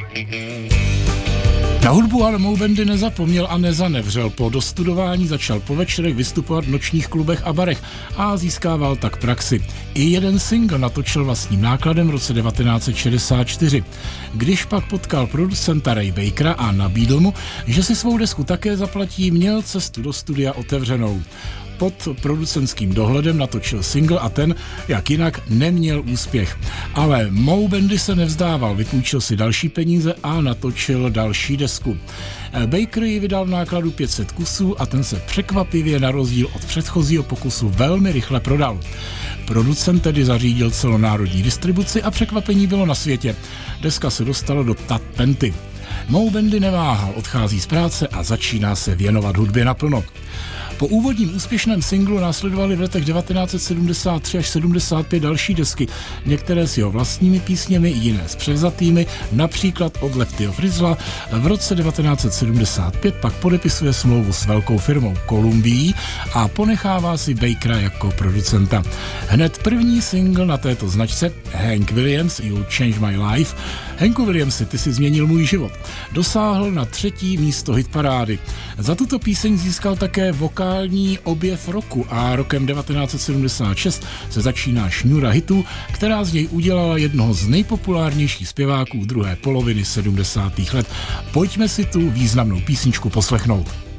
Na hudbu ale Moubandy nezapomněl a nezanevřel. Po dostudování začal po večerech vystupovat v nočních klubech a barech a získával tak praxi. I jeden single natočil vlastním nákladem v roce 1964. Když pak potkal producenta Ray Bakera a nabídl mu, že si svou desku také zaplatí, měl cestu do studia otevřenou. Pod producentským dohledem natočil single a ten, jak jinak, neměl úspěch. Ale Moubandy se nevzdával, vypůjčil si další peníze a natočil další desku. Baker ji vydal v nákladu 500 kusů a ten se překvapivě na rozdíl od předchozího pokusu velmi rychle prodal. Producent tedy zařídil celonárodní distribuci a překvapení bylo na světě. Deska se dostala do Top 20. Moubandy neváhal, odchází z práce a začíná se věnovat hudbě naplno. Po úvodním úspěšném singlu následovaly v letech 1973 až 75 další desky, některé s jeho vlastními písněmi, jiné s převzatými, například od Leftyho Frizzla. V roce 1975 pak podepisuje smlouvu s velkou firmou Columbií a ponechává si Bakera jako producenta. Hned první single na této značce, Hank Williams, You Changed My Life, Hanku Williamsi, ty si změnil můj život, dosáhl na 3. místo hitparády. Za tuto píseň získal také vokální objev roku a rokem 1976 se začíná šňůra hitů, která z něj udělala jednoho z nejpopulárnějších zpěváků druhé poloviny 70. let. Pojďme si tu významnou písničku poslechnout.